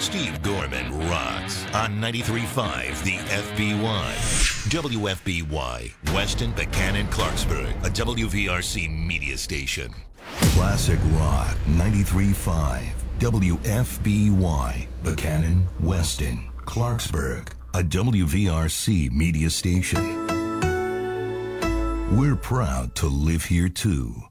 Steve Gorman rocks on 93.5 The FBY. WFBY, Weston, Buchanan, Clarksburg, a WVRC media station. Classic Rock 93.5 WFBY, Buchanan, Weston, Clarksburg, a WVRC media station. We're proud to live here too.